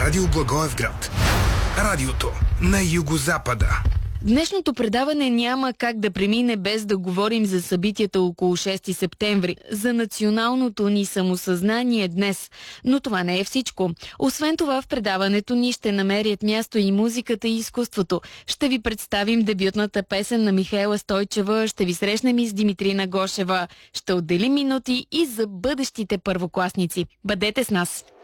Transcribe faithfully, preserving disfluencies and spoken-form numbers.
Радио Благоевград. Радиото на югозапада. Днешното предаване няма как да премине без да говорим за събитията около шести септември, за националното ни самосъзнание днес. Но това не е всичко. Освен това, в предаването ни ще намерят място и музиката и изкуството. Ще ви представим дебютната песен на Михаела Стойчева, ще ви срещнем и с Димитрина Гошева. Ще отделим минути и за бъдещите първокласници. Бъдете с нас!